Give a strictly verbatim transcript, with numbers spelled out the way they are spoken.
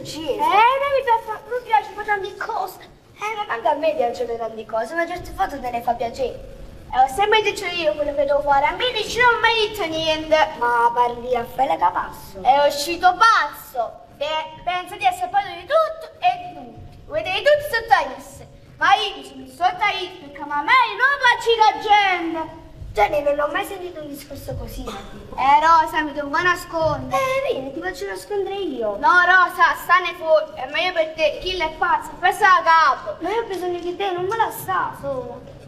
incese. Eh, non mi piace, mi piace fare tante cose. Eh, ma anche a me piacciono tante cose, ma certe foto te ne fa piacere. E ho sempre detto io quello che devo fare, a me dici non mi hai detto niente. Ma parli a fare capasso. È uscito pazzo. Beh, pensa di essere padre di tutto e di tutti. Vedete tutti sotto a esse. Ma io mi sono sotto a esse perché ma a me non faccio la gente. Gianni, non ho mai sentito un discorso così. Eh Rosa, mi devo nascondere. Eh, vieni, ti faccio nascondere io. No Rosa, stane fuori, è meglio per te, chi è pazzo, presa la capo. Ma io ho bisogno di te, non me la sa sola.